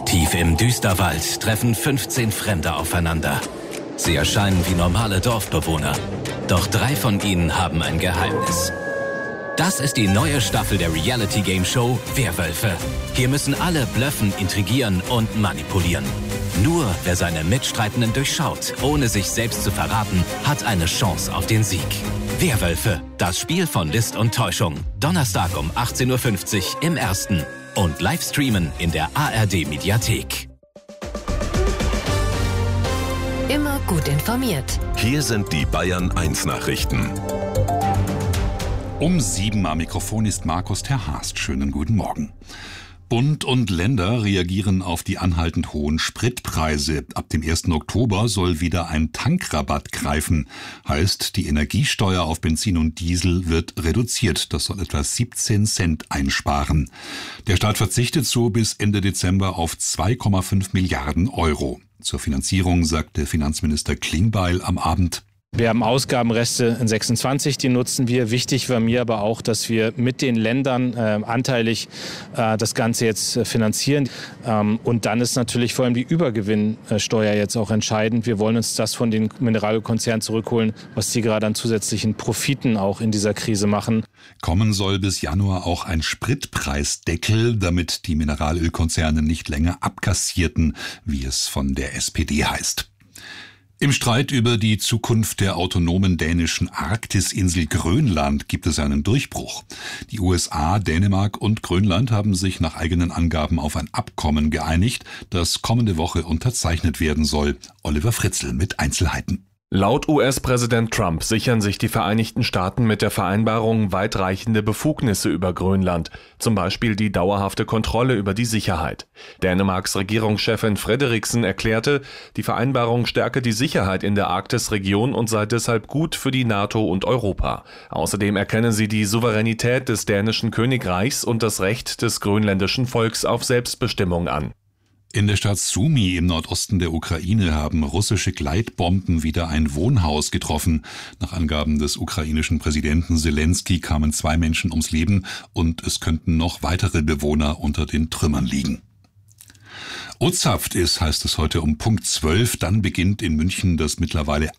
Tief im Düsterwald treffen 15 Fremde aufeinander. Sie erscheinen wie normale Dorfbewohner. Doch 3 von ihnen haben ein Geheimnis. Das ist die neue Staffel der Reality-Game-Show Werwölfe. Hier müssen alle bluffen, intrigieren und manipulieren. Nur wer seine Mitstreitenden durchschaut, ohne sich selbst zu verraten, hat eine Chance auf den Sieg. Werwölfe, das Spiel von List und Täuschung. Donnerstag um 18.50 Uhr im Ersten. Und Livestreamen in der ARD-Mediathek. Immer gut informiert. Hier sind die Bayern 1 Nachrichten. Um 7 am Mikrofon ist Markus Terhast. Schönen guten Morgen. Bund und Länder reagieren auf die anhaltend hohen Spritpreise. Ab dem 1. Oktober soll wieder ein Tankrabatt greifen. Heißt, die Energiesteuer auf Benzin und Diesel wird reduziert. Das soll etwa 17 Cent einsparen. Der Staat verzichtet so bis Ende Dezember auf 2,5 Milliarden Euro. Zur Finanzierung sagte Finanzminister Klingbeil am Abend: Wir haben Ausgabenreste in 26, die nutzen wir. Wichtig war mir aber auch, dass wir mit den Ländern anteilig das Ganze jetzt finanzieren. Und dann ist natürlich vor allem die Übergewinnsteuer jetzt auch entscheidend. Wir wollen uns das von den Mineralölkonzernen zurückholen, was die gerade an zusätzlichen Profiten auch in dieser Krise machen. Kommen soll bis Januar auch ein Spritpreisdeckel, damit die Mineralölkonzerne nicht länger abkassierten, wie es von der SPD heißt. Im Streit über die Zukunft der autonomen dänischen Arktisinsel Grönland gibt es einen Durchbruch. Die USA, Dänemark und Grönland haben sich nach eigenen Angaben auf ein Abkommen geeinigt, das kommende Woche unterzeichnet werden soll. Oliver Fritzl mit Einzelheiten. Laut US-Präsident Trump sichern sich die Vereinigten Staaten mit der Vereinbarung weitreichende Befugnisse über Grönland, zum Beispiel die dauerhafte Kontrolle über die Sicherheit. Dänemarks Regierungschefin Frederiksen erklärte, die Vereinbarung stärke die Sicherheit in der Arktisregion und sei deshalb gut für die NATO und Europa. Außerdem erkenne sie die Souveränität des dänischen Königreichs und das Recht des grönländischen Volks auf Selbstbestimmung an. In der Stadt Sumy im Nordosten der Ukraine haben russische Gleitbomben wieder ein Wohnhaus getroffen. Nach Angaben des ukrainischen Präsidenten Selensky kamen 2 Menschen ums Leben und es könnten noch weitere Bewohner unter den Trümmern liegen. Ozhaft ist, heißt es heute um Punkt 12, dann beginnt in München das mittlerweile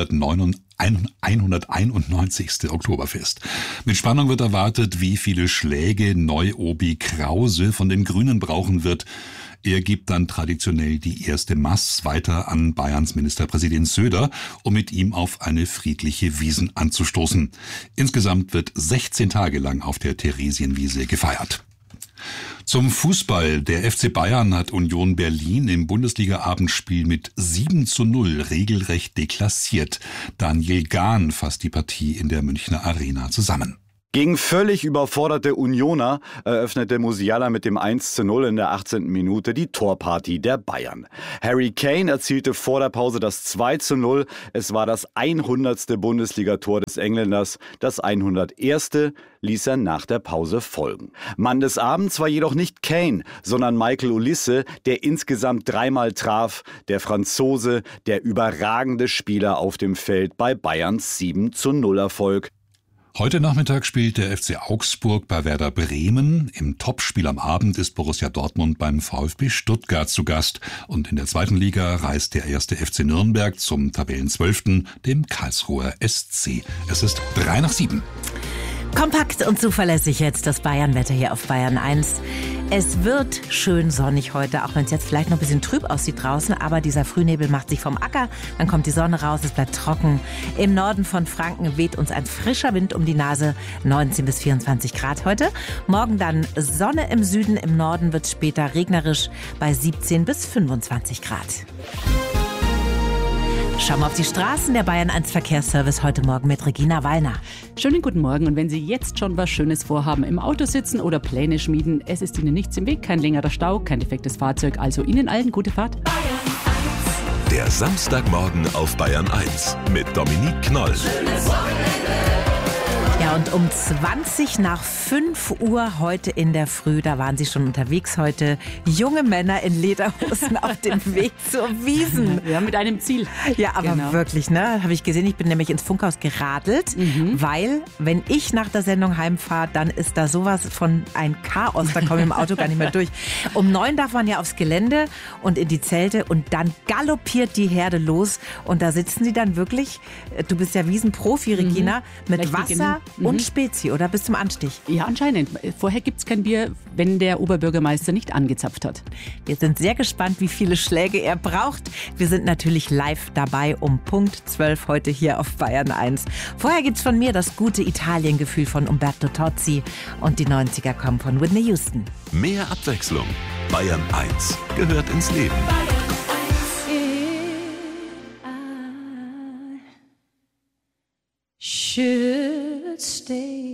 191. Oktoberfest. Mit Spannung wird erwartet, wie viele Schläge Neu-Obi Krause von den Grünen brauchen wird. Er gibt dann traditionell die erste Maß weiter an Bayerns Ministerpräsident Söder, um mit ihm auf eine friedliche Wiesn anzustoßen. Insgesamt wird 16 Tage lang auf der Theresienwiese gefeiert. Zum Fußball. Der FC Bayern hat Union Berlin im Bundesliga-Abendspiel mit 7:0 regelrecht deklassiert. Daniel Gahn fasst die Partie in der Münchner Arena zusammen. Gegen völlig überforderte Unioner eröffnete Musiala mit dem 1:0 in der 18. Minute die Torparty der Bayern. Harry Kane erzielte vor der Pause das 2:0. Es war das 100. Bundesligator des Engländers. Das 101. ließ er nach der Pause folgen. Mann des Abends war jedoch nicht Kane, sondern Michael Olise, der insgesamt 3-mal traf. Der Franzose, der überragende Spieler auf dem Feld bei Bayerns 7:0-Erfolg. Heute Nachmittag spielt der FC Augsburg bei Werder Bremen. Im Topspiel am Abend ist Borussia Dortmund beim VfB Stuttgart zu Gast. Und in der 2. Liga reist der 1. FC Nürnberg zum Tabellenzwölften, dem Karlsruher SC. Es ist 6:03. Kompakt und zuverlässig jetzt das Bayern-Wetter hier auf Bayern 1. Es wird schön sonnig heute, auch wenn es jetzt vielleicht noch ein bisschen trüb aussieht draußen, aber dieser Frühnebel macht sich vom Acker, dann kommt die Sonne raus, es bleibt trocken. Im Norden von Franken weht uns ein frischer Wind um die Nase, 19 bis 24 Grad heute. Morgen dann Sonne im Süden, im Norden wird es später regnerisch bei 17 bis 25 Grad. Schauen wir auf die Straßen. Der Bayern 1 Verkehrsservice heute Morgen mit Regina Wallner. Schönen guten Morgen. Und wenn Sie jetzt schon was Schönes vorhaben, im Auto sitzen oder Pläne schmieden, es ist Ihnen nichts im Weg, kein längerer Stau, kein defektes Fahrzeug. Also Ihnen allen gute Fahrt. Der Samstagmorgen auf Bayern 1 mit Dominique Knoll. Ja, Ja, und um 5:20 heute in der Früh, da waren sie schon unterwegs heute, junge Männer in Lederhosen auf dem Weg zur Wiesn. Ja, mit einem Ziel. Ja, aber wirklich, ne? Habe ich gesehen, ich bin nämlich ins Funkhaus geradelt, weil, wenn ich nach der Sendung heimfahre, dann ist da sowas von ein Chaos, da komme ich im Auto gar nicht mehr durch. Um 9 darf man ja aufs Gelände und in die Zelte und dann galoppiert die Herde los und da sitzen sie dann wirklich, du bist ja Wiesenprofi, Regina, mit Richtig, Wasser und Spezi, oder bis zum Anstich? Ja, anscheinend. Vorher gibt es kein Bier, wenn der Oberbürgermeister nicht angezapft hat. Wir sind sehr gespannt, wie viele Schläge er braucht. Wir sind natürlich live dabei um Punkt 12 heute hier auf Bayern 1. Vorher gibt's von mir das gute Italiengefühl von Umberto Tozzi und die 90er kommen von Whitney Houston. Mehr Abwechslung. Bayern 1 gehört ins Leben. Should stay.